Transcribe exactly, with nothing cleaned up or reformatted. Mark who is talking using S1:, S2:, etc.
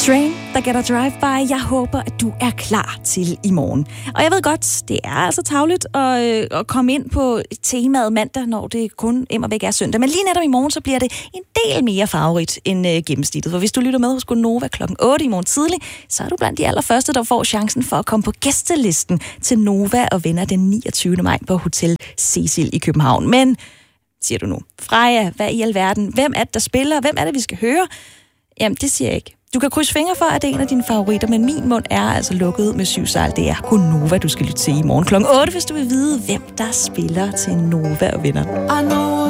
S1: Train, der gætter drive-by. Jeg håber, at du er klar til i morgen. Og jeg ved godt, det er altså tarveligt at, øh, at komme ind på temaet mandag, når det kun immer væk er søndag. Men lige netop i morgen, så bliver det en del mere favorit end øh, gennemsnittet. For hvis du lytter med hos Gonova klokken otte i morgen tidlig, så er du blandt de allerførste, der får chancen for at komme på gæstelisten til Nova og Venner den niogtyvende maj på Hotel Cecil i København. Men, siger du nu, Freja, hvad i alverden? Hvem er det, der spiller? Hvem er det, vi skal høre? Jamen, det siger jeg ikke. Du kan krydse fingre for, at det er en af dine favoritter, men min mund er altså lukket med syv sejl. Det er Gonova, du skal lytte til i morgen klokken otte, hvis du vil vide, hvem der spiller til Nova og Venner.